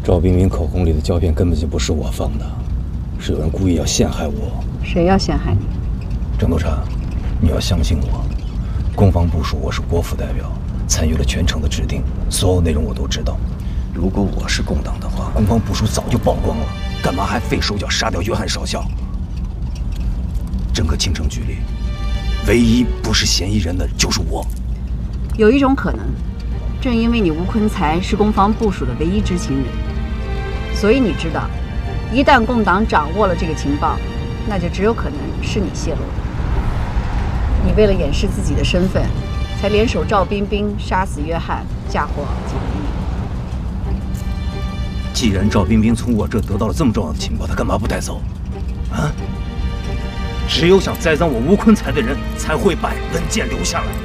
赵冰冰口红里的胶片根本就不是我放的，是有人故意要陷害我。 谁要陷害你？ 郑督察，你要相信我，攻防部署我是国府代表，参与了全程的制定，所有内容我都知道。如果我是共党的话，攻防部署早就曝光了，干嘛还费手脚杀掉约翰少校？整个青城局里，唯一不是嫌疑人的就是我。 有一种可能，正因为你吴坤才是攻防部署的唯一知情人，所以你知道，一旦共党掌握了这个情报，那就只有可能是你泄露的。你为了掩饰自己的身份，才联手赵冰冰杀死约翰，嫁祸锦衣。 既然赵冰冰从我这得到了这么重要的情报，她干嘛不带走？啊？只有想栽赃我吴坤才的人才会把文件留下来。